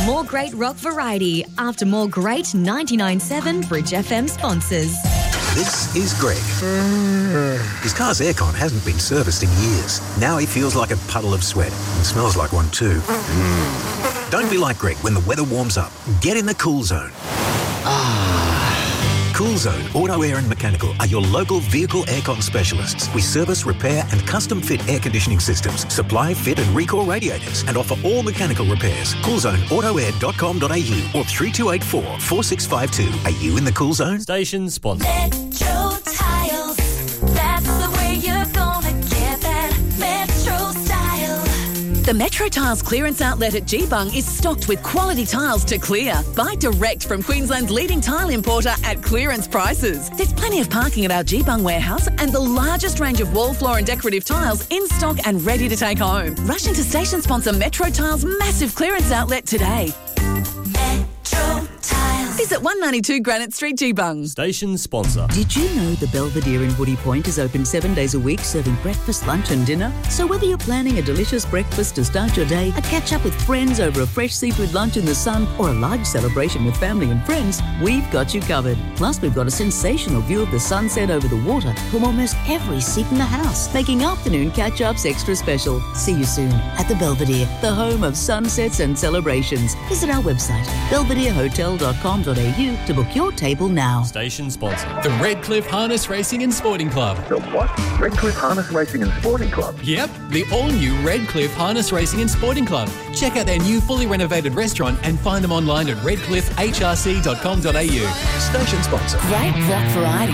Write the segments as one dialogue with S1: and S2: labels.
S1: More great rock variety after more great 99.7 Bridge FM sponsors.
S2: This is Greg. His car's aircon hasn't been serviced in years. Now he feels like a puddle of sweat and smells like one too. Don't be like Greg when the weather warms up. Get in the Cool Zone. Cool Zone Auto Air and Mechanical are your local vehicle aircon specialists. We service, repair and custom fit air conditioning systems, supply, fit and recall radiators and offer all mechanical repairs. CoolZoneAutoAir.com.au or 3284 4652. Are you in the Cool Zone?
S3: Station sponsor.
S4: Metro Tiles. That's the way you're gonna get that Metro style.
S5: The Metro Tiles clearance outlet at Geebung is stocked with quality tiles to clear. Buy direct from Queensland's leading tile importer at clearance prices. There's plenty of parking at our Geebung warehouse and the largest range of wall, floor and decorative tiles in stock and ready to take home. Rush into station sponsor Metro Tiles' massive clearance outlet today.
S4: Metro Tiles.
S5: Visit 192 Granite Street, Geebung.
S3: Station sponsor.
S6: Did you know the Belvedere in Woody Point is open 7 days a week, serving breakfast, lunch and dinner? So whether you're planning a delicious breakfast to start your day, a catch-up with friends over a fresh seafood lunch in the sun, or a large celebration with family and friends, we've got you covered. Plus, we've got a sensational view of the sunset over the water from almost every seat in the house, making afternoon catch-ups extra special. See you soon at the Belvedere, the home of sunsets and celebrations. Visit our website, belvederehotel.com.au to book your table now.
S3: Station sponsor.
S7: The Redcliffe Harness Racing and Sporting Club.
S8: The what? Redcliffe Harness Racing and Sporting Club?
S7: Yep, the all-new Redcliffe Harness Racing and Sporting Club. Check out their new fully renovated restaurant and find them online at redcliffehrc.com.au.
S8: Station sponsor.
S5: Great rock variety.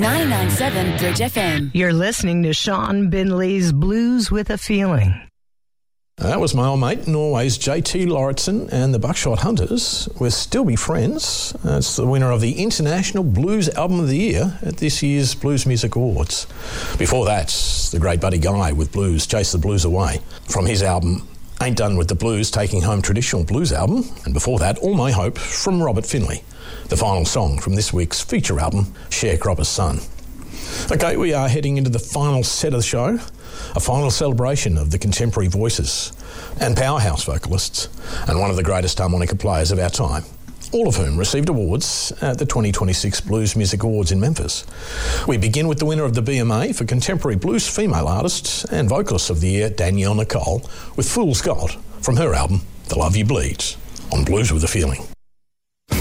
S5: 99.7 Bridge FM.
S9: You're listening to Sean Binley's Blues with a Feeling.
S10: That was my old mate, Norway's JT Lauritsen and the Buckshot Hunters. We'll still be friends. It's the winner of the International Blues Album of the Year at this year's Blues Music Awards. Before that, the great Buddy Guy with Blues, Chase the Blues Away, from his album Ain't Done With the Blues, Taking Home Traditional Blues Album. And before that, All My Hope from Robert Finley, the final song from this week's feature album, Sharecropper's Son. Okay, we are heading into the final set of the show, a final celebration of the contemporary voices and powerhouse vocalists and one of the greatest harmonica players of our time, all of whom received awards at the 2026 Blues Music Awards in Memphis. We begin with the winner of the BMA for Contemporary Blues Female Artist and Vocalist of the Year, Danielle Nicole, with Fool's Gold from her album, The Love You Bleed, on Blues with a Feeling.